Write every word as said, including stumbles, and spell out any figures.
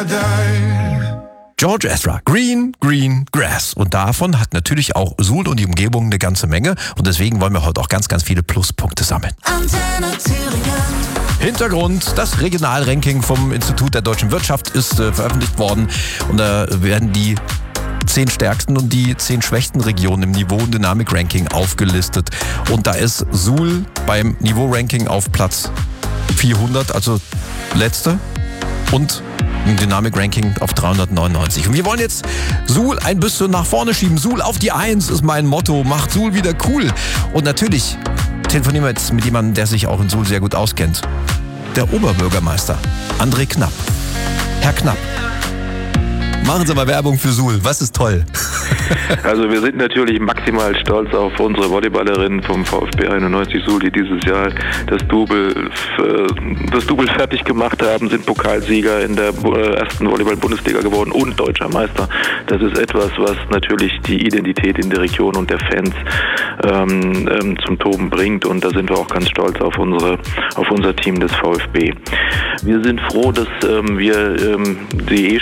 George Ezra, Green, Green, Grass. Und davon hat natürlich auch Suhl und die Umgebung eine ganze Menge. Und deswegen wollen wir heute auch ganz, ganz viele Pluspunkte sammeln. Antenne Thüringen. Hintergrund, das Regionalranking vom Institut der Deutschen Wirtschaft ist äh, veröffentlicht worden. Und da werden die zehn stärksten und die zehn schwächsten Regionen im Niveau- und Dynamik-Ranking aufgelistet. Und da ist Suhl beim Niveau-Ranking auf Platz vierhundert, also letzte. Und im Dynamik-Ranking auf dreihundertneunundneunzig. Und wir wollen jetzt Suhl ein bisschen nach vorne schieben. Suhl auf die Eins ist mein Motto. Macht Suhl wieder cool. Und natürlich telefonieren wir jetzt mit jemandem, der sich auch in Suhl sehr gut auskennt. Der Oberbürgermeister, André Knapp. Herr Knapp, machen Sie mal Werbung für Suhl. Was ist toll? Also wir sind natürlich maximal stolz auf unsere Volleyballerinnen vom VfB einundneunzig Suhl, die dieses Jahr das Double, das Double fertig gemacht haben, sind Pokalsieger in der ersten Volleyball-Bundesliga geworden und Deutscher Meister. Das ist etwas, was natürlich die Identität in der Region und der Fans ähm, ähm, zum Toben bringt, und da sind wir auch ganz stolz auf unsere, auf unser Team des VfB. Wir sind froh, dass ähm, wir ähm, die